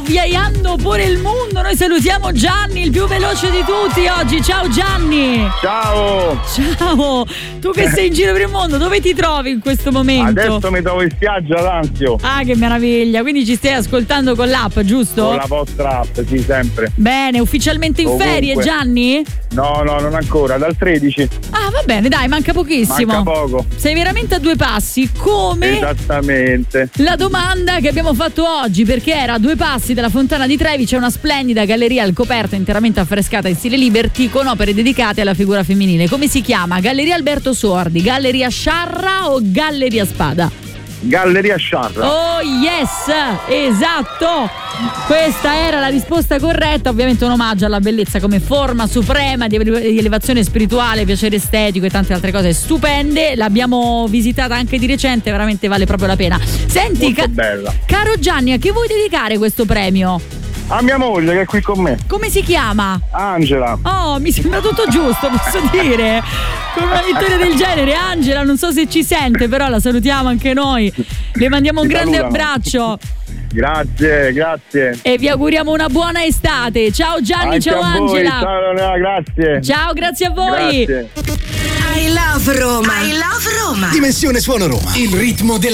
ovviando pure il mondo. Noi salutiamo Gianni, il più veloce di tutti oggi. Ciao Gianni. Ciao. Ciao. Tu che sei in giro per il mondo, dove ti trovi in questo momento? Adesso mi trovo in spiaggia ad Anzio. Ah, che meraviglia. Quindi ci stai ascoltando con l'app, giusto? Con la vostra app, sì, sempre. Bene, ufficialmente in Ovunque. ferie, Gianni? No, non ancora, dal 13. Ah, va bene, dai, manca pochissimo. Manca poco. Sei veramente a due passi, come Esattamente. la domanda che abbiamo fatto oggi, perché era a 2 passi dalla Fontana di Trevi c'è una splendida galleria al coperto interamente affrescata in stile Liberty con opere dedicate alla figura femminile. Come si chiama? Galleria Alberto Sordi, Galleria Sciarra o Galleria Spada? Galleria Sciarra. Oh yes, esatto, questa era la risposta corretta. Ovviamente un omaggio alla bellezza come forma suprema di elevazione spirituale, piacere estetico e tante altre cose stupende. L'abbiamo visitata anche di recente, veramente vale proprio la pena. Senti, bella. Caro Gianni, a chi vuoi dedicare questo premio? A mia moglie che è qui con me. Come si chiama? Angela. Oh, mi sembra tutto giusto, posso dire. Con una vittoria del genere, Angela, non so se ci sente, però la salutiamo anche noi. Le mandiamo un grande abbraccio. Grazie. E vi auguriamo una buona estate. Ciao Gianni, anche ciao a voi. Angela. Ciao Leonora, grazie. Ciao, grazie a voi. Grazie. I love Roma. I love Roma. Dimensione Suono Roma. Il ritmo della